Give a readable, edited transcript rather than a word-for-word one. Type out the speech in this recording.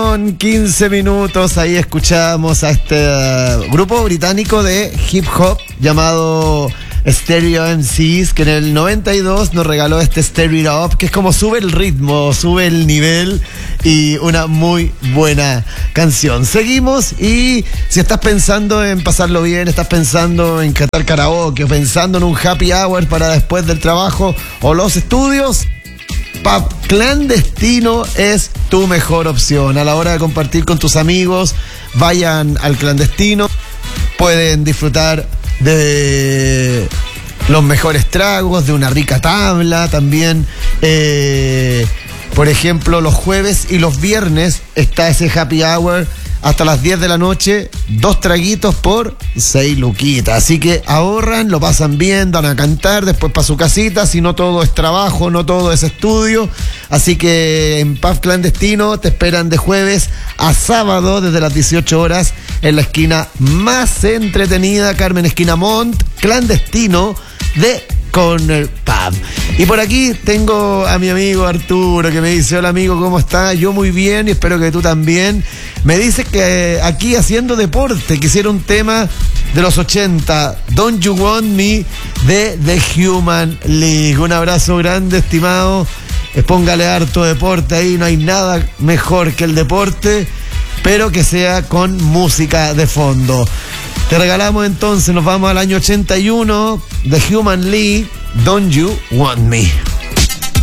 8:15. Ahí escuchamos a este grupo británico de hip hop llamado Stereo MCs, que en el 92 nos regaló este Stereo It Up, que es como sube el ritmo, sube el nivel, y una muy buena canción. Seguimos, y si estás pensando en pasarlo bien, estás pensando en cantar karaoke, o pensando en un happy hour para después del trabajo o los estudios, Pub Clandestino es tu mejor opción. A la hora de compartir con tus amigos, vayan al Clandestino, pueden disfrutar de los mejores tragos, de una rica tabla también. Por ejemplo, los jueves y los viernes está ese happy hour hasta las 10 de la noche, 2 traguitos por 6 luquitas. Así que ahorran, lo pasan bien, van a cantar después para su casita. Si no todo es trabajo, no todo es estudio. Así que en Pub Clandestino te esperan de jueves a sábado desde las 18 horas en la esquina más entretenida, Carmen Esquina Montt, Clandestino de Corner Pub. Y por aquí tengo a mi amigo Arturo, que me dice: hola amigo, ¿cómo estás? Yo muy bien, y espero que tú también. Me dice que aquí haciendo deporte quisiera un tema de los 80, Don't You Want Me, de The Human League. Un abrazo grande, estimado. Póngale harto deporte ahí, no hay nada mejor que el deporte, pero que sea con música de fondo. Te regalamos entonces, nos vamos al año 81, The Human League, Don't You Want Me.